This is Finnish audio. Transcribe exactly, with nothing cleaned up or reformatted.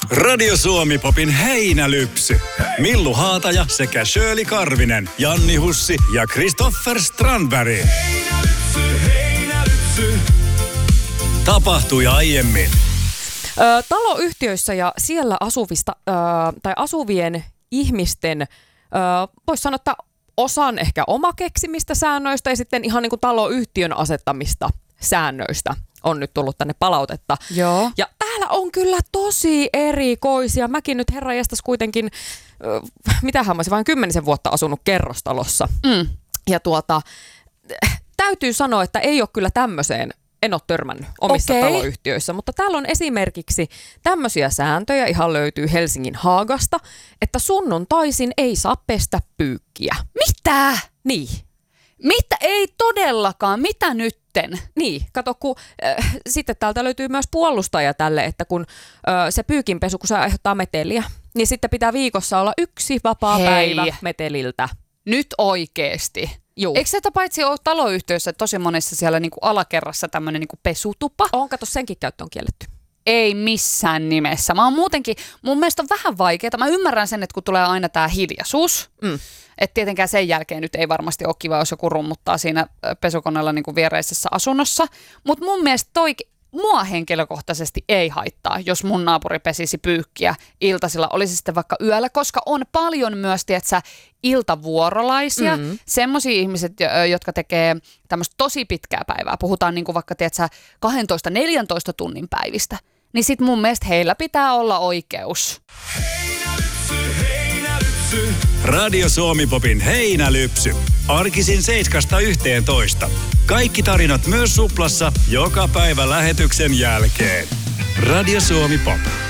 Radio Suomi Popin heinälypsy. Millu Haataja sekä Shirley Karvinen, Janni Hussi ja Christopher Strandberg. Heinälypsy, heinälypsy. Tapahtui aiemmin. Ö, taloyhtiöissä ja siellä asuvista, ö, tai asuvien ihmisten, voisi sanoa, että osan ehkä oma keksimistä säännöistä ja sitten ihan niin kuin taloyhtiön asettamista säännöistä on nyt tullut tänne palautetta. Joo. Ja täällä on kyllä tosi erikoisia. Mäkin nyt herranjestas kuitenkin, äh, mitähän mä olisin vain kymmenisen vuotta asunut kerrostalossa. Mm. Ja tuota, täytyy sanoa, että ei ole kyllä tämmöiseen, en ole törmännyt omissa Okei. taloyhtiöissä, mutta täällä on esimerkiksi tämmöisiä sääntöjä, ihan löytyy Helsingin Haagasta, että sunnuntaisin ei saa pestä pyykkiä. Mitä? Niin. Mitä? Ei todellakaan. Mitä nytten? Niin, kato, kun äh, sitten täältä löytyy myös puolustaja tälle, että kun äh, se pyykinpesu, kun se aiheuttaa meteliä, niin sitten pitää viikossa olla yksi vapaa Hei. päivä meteliltä. Nyt oikeesti. Juu. Eikö se paitsi ole taloyhtiöissä tosi monessa siellä niinku alakerrassa tämmöinen niinku pesutupa? On, kato, senkin käyttö on kielletty. Ei missään nimessä. Mä oon muutenkin, mun mielestä on vähän vaikeaa. Mä ymmärrän sen, että kun tulee aina tää hiljaisuus, Mm. että tietenkään sen jälkeen nyt ei varmasti ole kiva, jos joku rummuttaa siinä pesukoneella niinku viereisessä asunnossa. Mutta mun mielestä toi, mua henkilökohtaisesti ei haittaa, jos mun naapuri pesisi pyykkiä iltasilla, olisi sitten vaikka yöllä, koska on paljon myös, tietsä, iltavuorolaisia, mm. semmoisia ihmiset, jotka tekee tämmöistä tosi pitkää päivää, puhutaan niinku vaikka, tietsä, kaksitoista neljätoista tunnin päivistä, niin sit mun mielestä heillä pitää olla oikeus. Heinälypsy, heinälypsy. Radio Suomi Popin heinälypsy. Arkisin seiskasta yhteentoista. Kaikki tarinat myös Suplassa joka päivä lähetyksen jälkeen. Radio Suomi Pop.